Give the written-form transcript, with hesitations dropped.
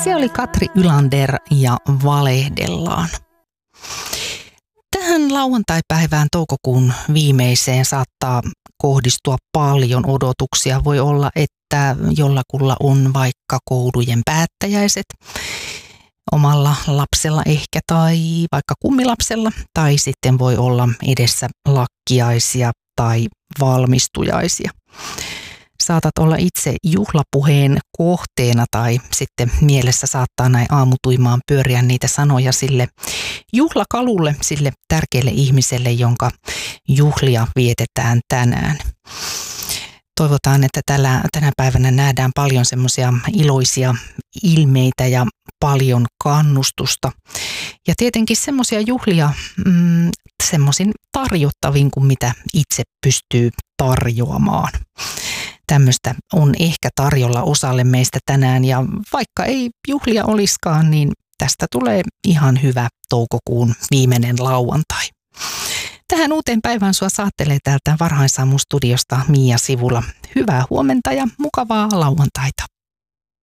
Se oli Katri Ylander ja Valehdellaan. Tähän lauantaipäivään toukokuun viimeiseen saattaa kohdistua paljon odotuksia. Voi olla, että jollakulla on vaikka koulujen päättäjäiset omalla lapsella ehkä tai vaikka kummilapsella. Tai sitten voi olla edessä lakkiaisia tai valmistujaisia. Saatat olla itse juhlapuheen kohteena tai sitten mielessä saattaa näin aamutuimaan pyöriä niitä sanoja sille juhlakalulle, sille tärkeälle ihmiselle, jonka juhlia vietetään tänään. Toivotaan, että tänä päivänä nähdään paljon semmoisia iloisia ilmeitä ja paljon kannustusta. Ja tietenkin semmoisia juhlia semmoisin tarjottavin kuin mitä itse pystyy tarjoamaan. Tämmöistä on ehkä tarjolla osalle meistä tänään ja vaikka ei juhlia olisikaan, niin tästä tulee ihan hyvä toukokuun viimeinen lauantai. Tähän uuteen päivään sua saattelee täältä Varhaisaamun studiosta Mia Sivula. Hyvää huomenta ja mukavaa lauantaita.